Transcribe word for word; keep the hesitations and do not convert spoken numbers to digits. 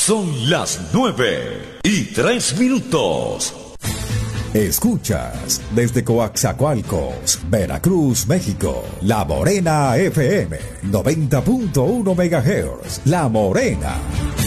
Son las nueve y tres minutos. Escuchas desde Coaxacualcos, Veracruz, México, La Morena F M, noventa punto uno megahertz. La Morena.